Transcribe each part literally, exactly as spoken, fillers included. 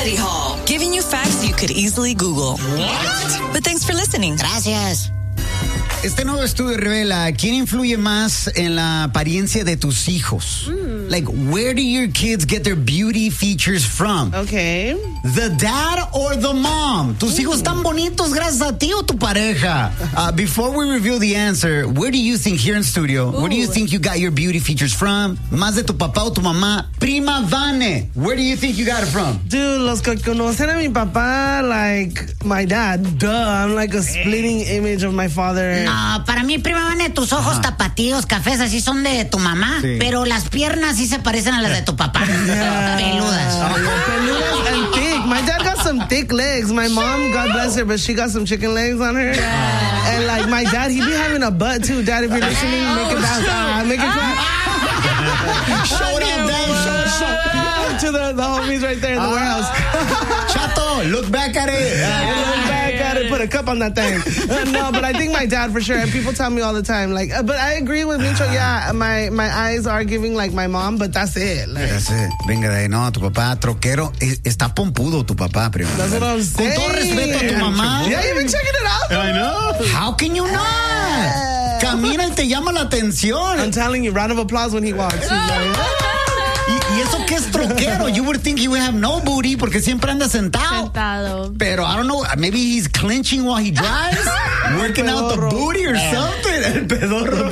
Study Hall, giving you facts you could easily Google. What? But thanks for listening. Gracias. Este nuevo estudio revela quién influye más en la apariencia de tus hijos. Mm. Like, where do your kids get their beauty features from? Okay. The dad or the mom? ¿Tus hijos están bonitos gracias a ti o tu pareja? Uh, before we reveal the answer, where do you think, here in studio, Ooh. where do you think you got your beauty features from? ¿Más de tu papá o tu mamá? Prima Vane, where do you think you got it from? Dude, los que conocen a mi papá, like my dad, duh, I'm like a splitting image of my father. No, para mí, prima Vane, tus ojos tapatíos, cafés, así son de tu mamá, Sí. pero las piernas sí se parecen a las de tu papá. Yeah. Peludas. Oh, yeah, peludas and thick. My dad got some thick legs. My mom, God bless her, but she got some chicken legs on her. Yeah. And like my dad, he be having a butt too. Dad, if you're listening, make it bounce. Uh, make it clap. Show it up, Dad. Show, show. To the, the homies right there in the warehouse. Chato, look back at it. Look back at it, put a cup on that thing. Uh, no, but I think my dad for sure. And people tell me all the time, like, uh, but I agree with Mincho. Yeah, my, my eyes are giving like my mom, but that's it. Like, That's it. Venga de ahí, no, tu papá troquero, es- está pompudo tu papá, primo. that's what I'm Con saying. todo respeto a tu mamá. Yeah, you been checking it out. I know. How can you not? Camina y te llama la atención. I'm telling you, round of applause when he walks. He's like, Y, y eso que es troquero. You would think he would have no booty porque siempre anda sentado. Sentado. Pero I don't know, maybe he's clenching while he drives, working out the booty or something. El pedorro.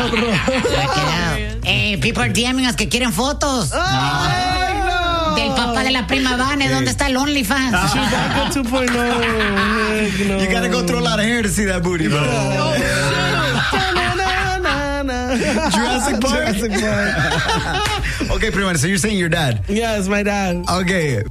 Eh, people are DMing us que quieren fotos. Ay, no. Del papá de la prima Vane, ¿dónde está el OnlyFans? Chewbacca two point oh. Heck no. You gotta go through a lot of hair to see that booty, bro. Jurassic Park? Jurassic Park. Okay, primero, so you're saying your dad. Yeah, it's my dad. Okay.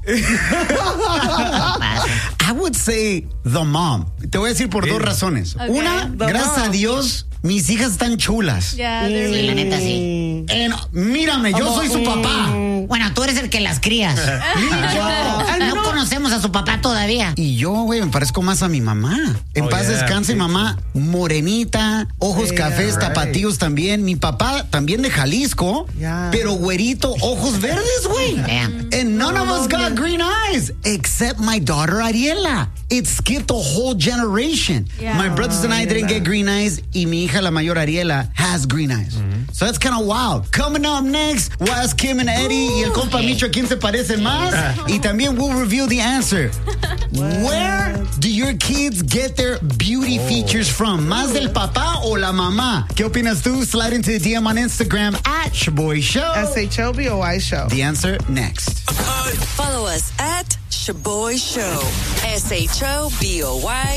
I would say the mom. Te voy a decir por dos razones. Okay. Una, The gracias mom. a Dios, mis hijas están chulas. Yeah, they're Sí, la really neta, sí. And, mírame, yo soy su papá. Bueno, tú eres el que las crías. No conocemos a su papá todavía. Y yo, güey, me parezco más a mi mamá. En Oh, paz yeah, descanse, sí. mamá, morenita, ojos Yeah, cafés, right. tapatíos también. Mi papá también de Jalisco, Yeah. pero güerito, ojos verdes, güey. Damn. And none of us got green eyes, except my daughter Ariela. It skipped a whole generation. Yeah. My brothers and I didn't get green eyes, y mi hija, la mayor Ariela, has green eyes. So that's kind of wild. Coming up next, we'll ask Kim and Eddie y el compa Micho a quién se parece más. Y también we'll reveal the answer. Where do your kids get their beauty features from? ¿Más del papá o la mamá? ¿Qué opinas tú? Slide into the D M on Instagram at Shaboy Show. S H O B O Y show. The answer next. Follow us at Shaboy Show. S H O B O Y